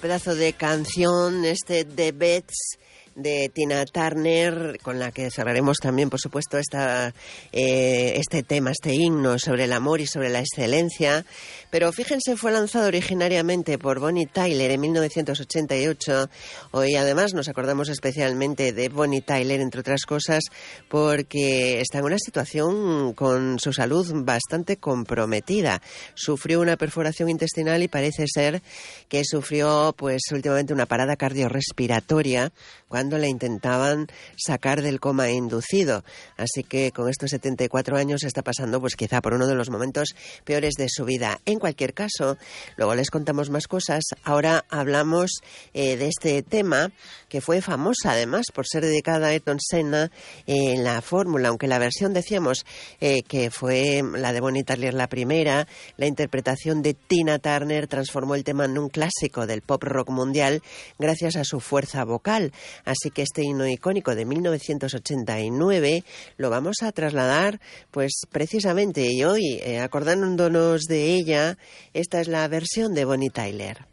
Pedazo de canción, The Bets, de Tina Turner, con la que cerraremos también, por supuesto, este tema, este himno sobre el amor y sobre la excelencia. Pero fíjense, fue lanzado originariamente por Bonnie Tyler en 1988. Hoy, además, nos acordamos especialmente de Bonnie Tyler, entre otras cosas, porque está en una situación con su salud bastante comprometida. Sufrió una perforación intestinal y parece ser que sufrió, pues, últimamente una parada cardiorrespiratoria cuando la intentaban sacar del coma inducido. Así que con estos 74 años está pasando, pues quizá por uno de los momentos peores de su vida. En cualquier caso, luego les contamos más cosas. Ahora hablamos de este tema, que fue famosa además por ser dedicada a Ayrton Senna en la fórmula, aunque la versión, decíamos, que fue la de Bonnie Tyler la primera. La interpretación de Tina Turner transformó el tema en un clásico del pop rock mundial gracias a su fuerza vocal. Así que este himno icónico de 1989 lo vamos a trasladar, pues precisamente, y hoy, acordándonos de ella, esta es la versión de Bonnie Tyler.